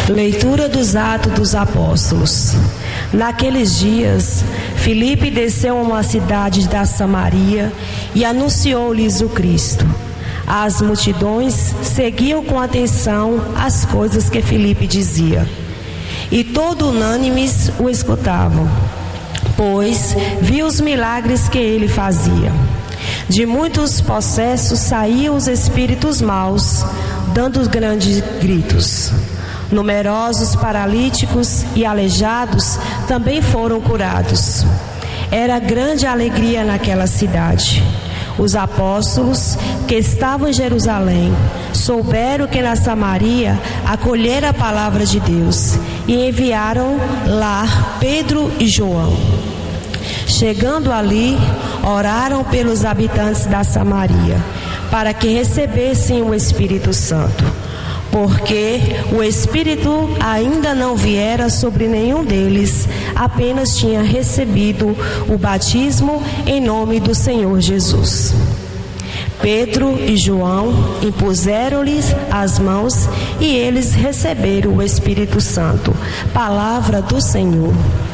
Leitura dos Atos dos Apóstolos. Naqueles dias, Filipe desceu a uma cidade da Samaria e anunciou-lhes o Cristo. As multidões seguiam com atenção as coisas que Filipe dizia, e todo unânimes o escutavam, pois viu os milagres que ele fazia. De muitos possessos saíam os espíritos maus, dando grandes gritos. Numerosos paralíticos e aleijados também foram curados. Era grande alegria naquela cidade. Os apóstolos que estavam em Jerusalém souberam que na Samaria acolhera a palavra de Deus e enviaram lá Pedro e João. Chegando ali, oraram pelos habitantes da Samaria, para que recebessem o Espírito Santo, porque o Espírito ainda não viera sobre nenhum deles, apenas tinha recebido o batismo em nome do Senhor Jesus. Pedro e João impuseram-lhes as mãos e eles receberam o Espírito Santo. Palavra do Senhor.